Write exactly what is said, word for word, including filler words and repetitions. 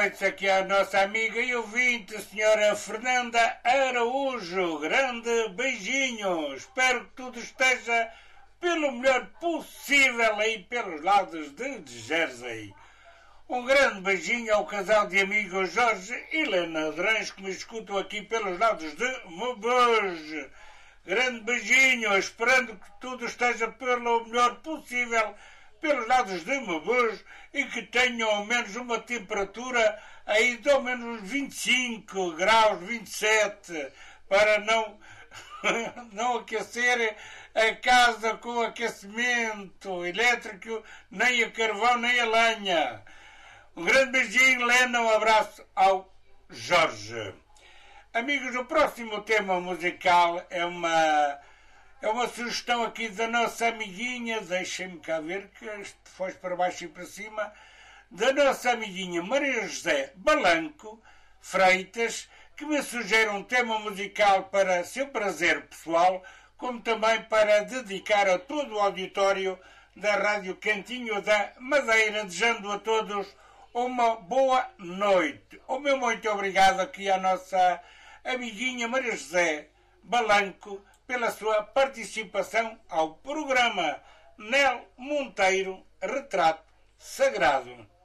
noites aqui à nossa amiga e ouvinte, senhora Fernanda Araújo. Grande beijinho. Espero que tudo esteja pelo melhor possível aí pelos lados de Jersey. Um grande beijinho ao casal de amigos Jorge e Helena Drães que me escutam aqui pelos lados de Mabuja. Grande beijinho, esperando que tudo esteja pelo melhor possível pelos lados de Mabuja e que tenham ao menos uma temperatura aí de ao menos vinte e cinco graus, vinte e sete, para não, não aquecer a casa com aquecimento elétrico, nem a carvão, nem a lenha. Um grande beijinho, Helena, um abraço ao Jorge. Amigos, o próximo tema musical é uma, é uma sugestão aqui da nossa amiguinha, deixem-me cá ver que isto foi para baixo e para cima, da nossa amiguinha Maria José Balanco Freitas, que me sugere um tema musical para seu prazer pessoal, como também para dedicar a todo o auditório da Rádio Cantinho da Madeira, desejando a todos uma boa noite. O meu muito obrigado aqui à nossa amiguinha Maria José Balanco pela sua participação ao programa Nel Monteiro Retrato Sagrado.